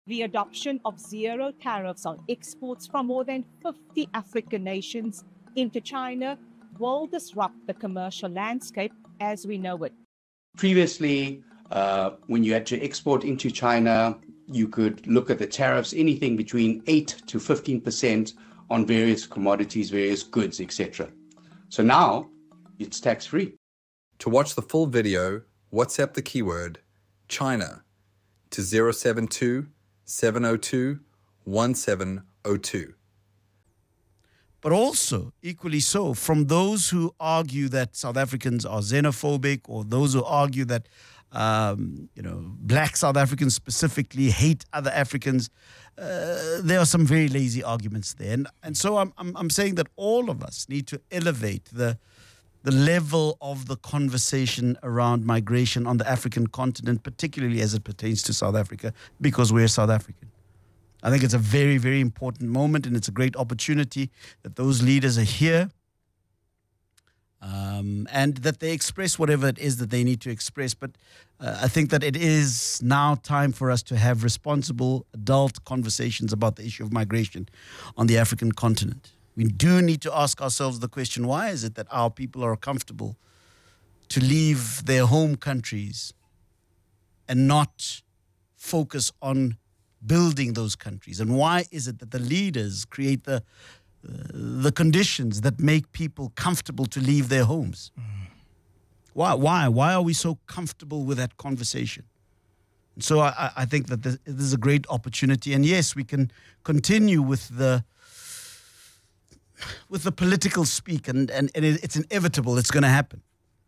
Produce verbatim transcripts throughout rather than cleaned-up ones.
The adoption of zero tariffs on exports from more than fifty African nations into China will disrupt the commercial landscape as we know it. Previously, uh, when you had to export into China, you could look at the tariffs, anything between eight to fifteen percent on various commodities, various goods, et cetera. So now it's tax-free. To watch the full video, WhatsApp the keyword China to zero seven two, seven zero two, one seven zero two. But also, equally so, from those who argue that South Africans are xenophobic, or those who argue that um, you know, black South Africans specifically hate other Africans, uh, there are some very lazy arguments there. And, and so I'm, I'm, I'm saying that all of us need to elevate the the level of the conversation around migration on the African continent, particularly as it pertains to South Africa, because we're South African. I think it's a very, very important moment, and it's a great opportunity that those leaders are here um, and that they express whatever it is that they need to express. But uh, I think that it is now time for us to have responsible adult conversations about the issue of migration on the African continent. We do need to ask ourselves the question, why is it that our people are comfortable to leave their home countries and not focus on building those countries? And why is it that the leaders create the uh, the conditions that make people comfortable to leave their homes? Mm. Why? Why? Why are we so comfortable with that conversation? And so I, I think that this, this is a great opportunity. And yes, we can continue with the with the political speak, and, and, and it's inevitable, it's going to happen.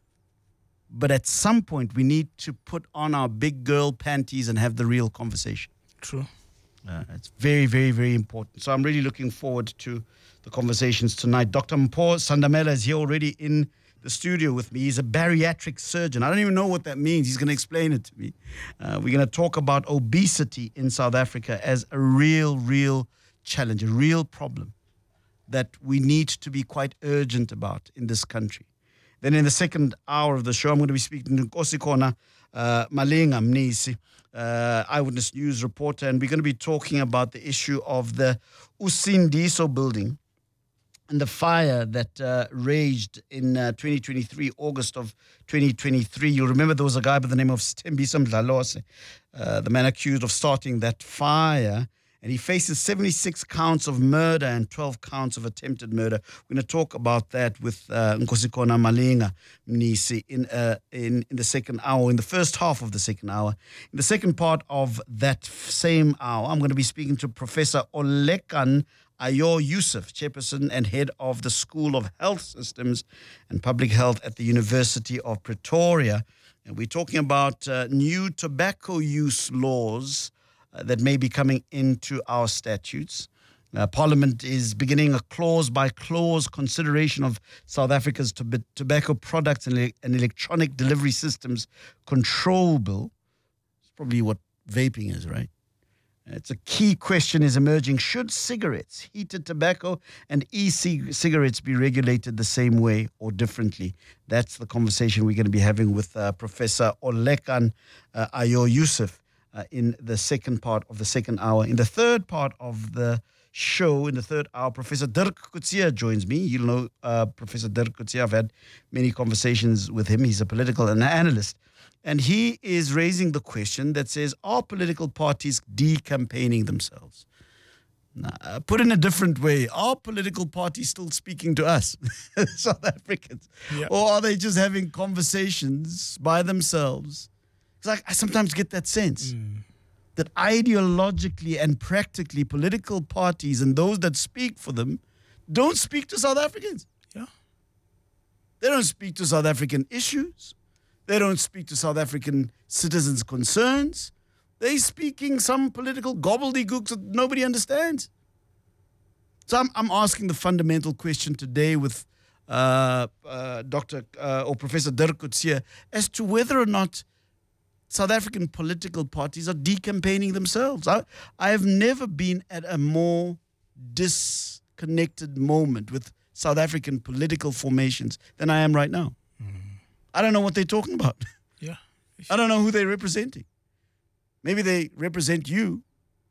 But at some point, we need to put on our big girl panties and have the real conversation. True. Uh, it's very, very, very important. So I'm really looking forward to the conversations tonight. Doctor Mpho Sandamela is here already in the studio with me. He's a bariatric surgeon. I don't even know what that means. He's going to explain it to me. Uh, we're going to talk about obesity in South Africa as a real, real challenge, a real problem that we need to be quite urgent about in this country. Then in the second hour of the show, I'm going to be speaking to Nkosikhona uh, Malinga Mnisi, uh, Eyewitness News reporter, and we're going to be talking about the issue of the Usindiso building and the fire that uh, raged in uh, twenty twenty-three, August of twenty twenty-three. You'll remember there was a guy by the name of Stembisa Mdlalose, uh, the man accused of starting that fire. And he faces seventy-six counts of murder and twelve counts of attempted murder. We're going to talk about that with uh, Nkosikhona Malinga Mnisi in, uh, in, in the second hour, in the first half of the second hour. In the second part of that same hour, I'm going to be speaking to Professor Olekan Ayo Yusuf, chairperson and head of the School of Health Systems and Public Health at the University of Pretoria. And we're talking about uh, new tobacco use laws Uh, that may be coming into our statutes. Uh, Parliament is beginning a clause-by-clause consideration of South Africa's tob- tobacco products and, le- and electronic delivery systems control bill. It's probably what vaping is, right? It's a key question is emerging. Should cigarettes, heated tobacco, and e-cigarettes be regulated the same way or differently? That's the conversation we're going to be having with uh, Professor Olekan uh, Ayo Yusuf. Uh, in the second part of the second hour. In the third part of the show, in the third hour, Professor Dirk Coetzee joins me. You'll know uh, Professor Dirk Coetzee. I've had many conversations with him. He's a political analyst. And he is raising the question that says, are political parties decampaigning themselves? Now, put in a different way, are political parties still speaking to us, South Africans? Yeah. Or are they just having conversations by themselves? Like, I sometimes get that sense mm. that ideologically and practically political parties and those that speak for them don't speak to South Africans. Yeah. They don't speak to South African issues. They don't speak to South African citizens' concerns. They're speaking some political gobbledygooks that nobody understands. So I'm, I'm asking the fundamental question today with uh, uh, Doctor Uh, or Professor Dirk Coetzee as to whether or not South African political parties are decampaigning themselves. I, I have never been at a more disconnected moment with South African political formations than I am right now. Mm. I don't know what they're talking about. Yeah. I don't know who they're representing. Maybe they represent you.